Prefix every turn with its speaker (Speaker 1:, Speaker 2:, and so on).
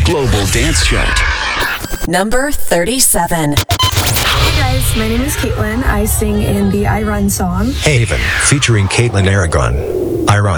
Speaker 1: Global Dance Chart.
Speaker 2: Number 37.
Speaker 3: Hey guys, my name is Caitlin. I sing in the I Run song.
Speaker 4: Haven, featuring Caitlin Aragon. I Run.